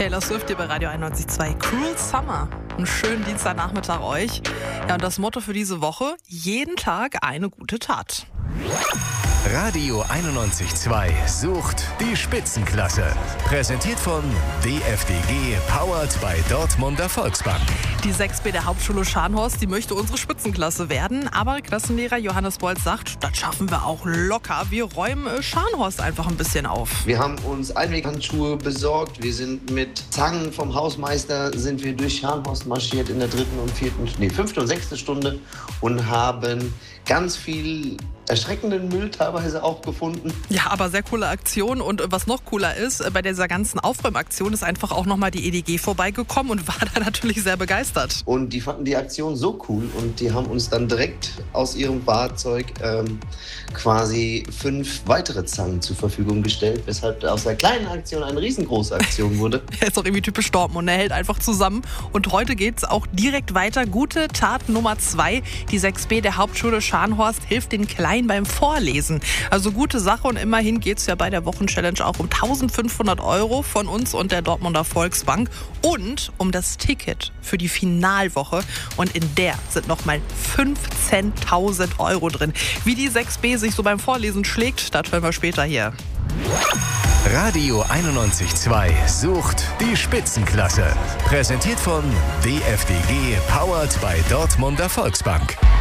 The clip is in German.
Taylor Swift hier bei Radio 91.2. Cruel Summer. Einen schönen Dienstagnachmittag euch. Ja, und das Motto für diese Woche: jeden Tag eine gute Tat. Radio 91.2 sucht die Spitzenklasse. Präsentiert von DFDG, powered by Dortmunder Volksbank. Die 6b der Hauptschule Scharnhorst, die möchte unsere Spitzenklasse werden. Aber Klassenlehrer Johannes Bolz sagt, das schaffen wir auch locker. Wir räumen Scharnhorst einfach ein bisschen auf. Wir haben uns Einweghandschuhe besorgt. Wir sind mit Zangen vom Hausmeister durch Scharnhorst marschiert in der 5. und 6. Stunde und haben ganz viel erschreckenden Müll teilweise auch gefunden. Ja, aber sehr coole Aktion. Und was noch cooler ist, bei dieser ganzen Aufräumaktion ist einfach auch nochmal die EDG vorbeigekommen und war da natürlich sehr begeistert. Und die fanden die Aktion so cool und die haben uns dann direkt aus ihrem Fahrzeug quasi 5 weitere Zangen zur Verfügung gestellt, weshalb aus der kleinen Aktion eine riesengroße Aktion wurde. Er ist auch irgendwie typisch Dortmund, er hält einfach zusammen. Und heute geht's auch direkt weiter. Gute Tat Nummer 2. Die 6b der Hauptschule Scharnhorst hilft den Kleinen beim Vorlesen. Also gute Sache, und immerhin geht es ja bei der Wochenchallenge auch um 1.500 € von uns und der Dortmunder Volksbank und um das Ticket für die Finalwoche, und in der sind nochmal 15.000 € drin. Wie die 6b sich so beim Vorlesen schlägt, das hören wir später hier. Radio 91.2 sucht die Spitzenklasse. Präsentiert von DFDG, powered by Dortmunder Volksbank.